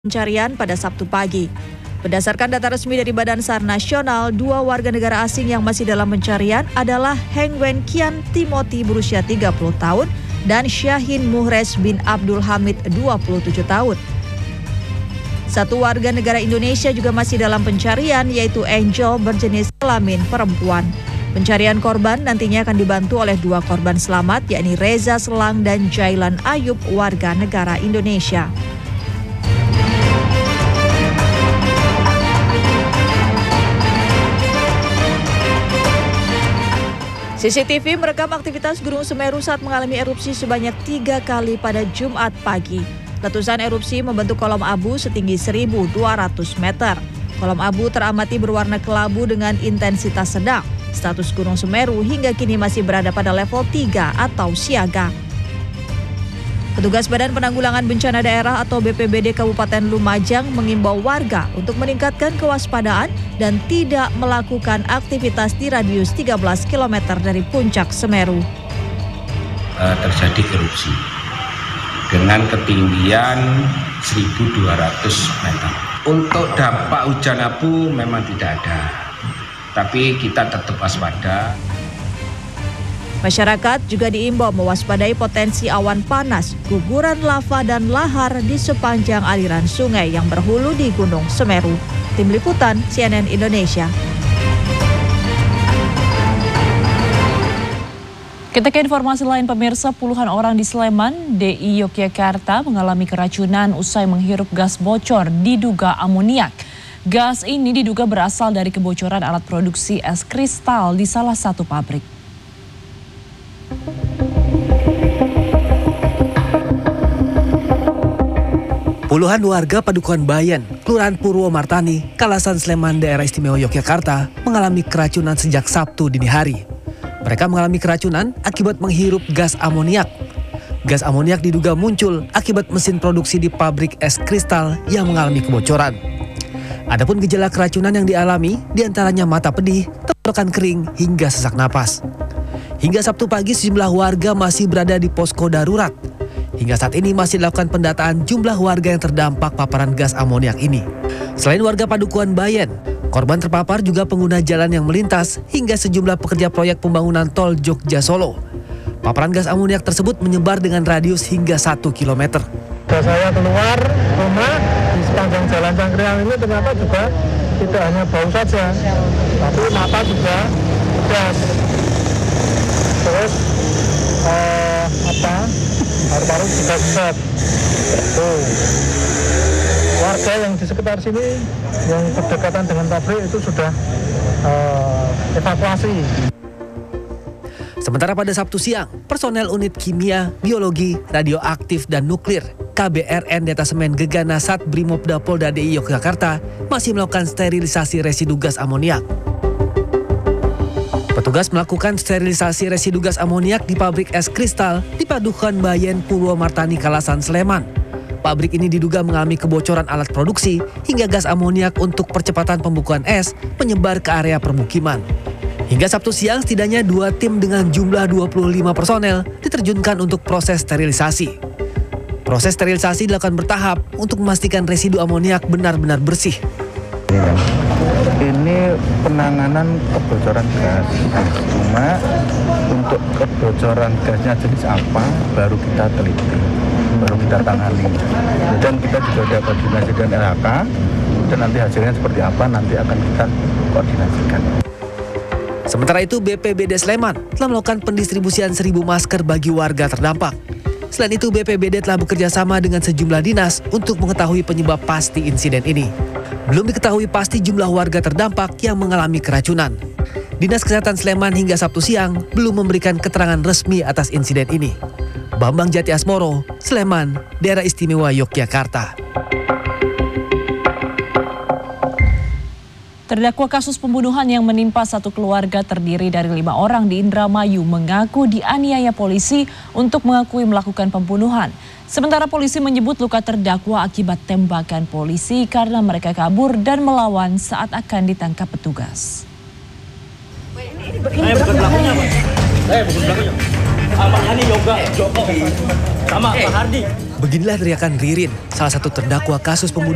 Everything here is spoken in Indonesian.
Pencarian pada Sabtu pagi. Berdasarkan data resmi dari Badan SAR Nasional, 2 warga negara asing yang masih dalam pencarian adalah Heng Wen Kian Timothy berusia 30 tahun dan Syahin Muhres bin Abdul Hamid 27 tahun. 1 warga negara Indonesia juga masih dalam pencarian, yaitu Angel berjenis kelamin perempuan. Pencarian korban nantinya akan dibantu oleh 2 korban selamat, yakni Reza Selang dan Jailan Ayub warga negara Indonesia. CCTV merekam aktivitas Gunung Semeru saat mengalami erupsi sebanyak 3 kali pada Jumat pagi. Letusan erupsi membentuk kolom abu setinggi 1.200 meter. Kolom abu teramati berwarna kelabu dengan intensitas sedang. Status Gunung Semeru hingga kini masih berada pada level 3 atau siaga. Petugas Badan Penanggulangan Bencana Daerah atau BPBD Kabupaten Lumajang mengimbau warga untuk meningkatkan kewaspadaan dan tidak melakukan aktivitas di radius 13 km dari puncak Semeru. Terjadi erupsi dengan ketinggian 1.200 meter. Untuk dampak hujan abu memang tidak ada, tapi kita tetap waspada. Masyarakat juga diimbau mewaspadai potensi awan panas, guguran lava dan lahar di sepanjang aliran sungai yang berhulu di Gunung Semeru. Tim Liputan CNN Indonesia. Kita ke informasi lain, pemirsa. Puluhan orang di Sleman, DI Yogyakarta mengalami keracunan usai menghirup gas bocor diduga amoniak. Gas ini diduga berasal dari kebocoran alat produksi es kristal di salah satu pabrik. Puluhan warga Padukuhan Bayan, Kelurahan Purwomartani, Kalasan Sleman, Daerah Istimewa Yogyakarta mengalami keracunan sejak Sabtu dini hari. Mereka mengalami keracunan akibat menghirup gas amoniak. Gas amoniak diduga muncul akibat mesin produksi di pabrik es kristal yang mengalami kebocoran. Adapun gejala keracunan yang dialami diantaranya mata pedih, tenggorokan kering hingga sesak napas. Hingga Sabtu pagi sejumlah warga masih berada di posko darurat. Hingga saat ini masih dilakukan pendataan jumlah warga yang terdampak paparan gas amoniak ini. Selain warga Padukuhan Bayan, korban terpapar juga pengguna jalan yang melintas hingga sejumlah pekerja proyek pembangunan tol Jogja Solo. Paparan gas amoniak tersebut menyebar dengan radius hingga 1 km. Saya keluar rumah di sepanjang jalan Cangkriang ini ternyata juga tidak hanya bau saja, tapi mata juga gas. Terus paru-paru juga set. Warga yang di sekitar sini yang berdekatan dengan pabrik itu sudah evakuasi. Sementara pada Sabtu siang, personel unit kimia, biologi, radioaktif dan nuklir KBRN Detasemen Gegana Sat Brimopda Polda DI Yogyakarta masih melakukan sterilisasi residu gas amoniak. Petugas melakukan sterilisasi residu gas amoniak di pabrik es kristal di Padukuhan Bayan, Purwomartani, Kalasan, Sleman. Pabrik ini diduga mengalami kebocoran alat produksi hingga gas amoniak untuk percepatan pembukuan es menyebar ke area permukiman. Hingga Sabtu siang setidaknya 2 tim dengan jumlah 25 personel diterjunkan untuk proses sterilisasi. Proses sterilisasi dilakukan bertahap untuk memastikan residu amoniak benar-benar bersih. Ini penanganan kebocoran gas, cuma untuk kebocoran gasnya jenis apa baru kita teliti, baru kita tangani. Dan kita juga sudah koordinasi dengan LHK, dan nanti hasilnya seperti apa nanti akan kita koordinasikan. Sementara itu BPBD Sleman telah melakukan pendistribusian 1.000 masker bagi warga terdampak. Selain itu BPBD telah bekerja sama dengan sejumlah dinas untuk mengetahui penyebab pasti insiden ini. Belum diketahui pasti jumlah warga terdampak yang mengalami keracunan. Dinas Kesehatan Sleman hingga Sabtu siang belum memberikan keterangan resmi atas insiden ini. Bambang Jati Asmoro, Sleman, Daerah Istimewa Yogyakarta. Terdakwa kasus pembunuhan yang menimpa satu keluarga terdiri dari 5 orang di Indramayu mengaku dianiaya polisi untuk mengakui melakukan pembunuhan. Sementara polisi menyebut luka terdakwa akibat tembakan polisi karena mereka kabur dan melawan saat akan ditangkap petugas. Bukan pelakunya, Pak. Bukan pelakunya. Pak Yani Yoga, Joko, sama Pak Hardi. Beginilah teriakan Ririn, salah satu terdakwa kasus pembunuhan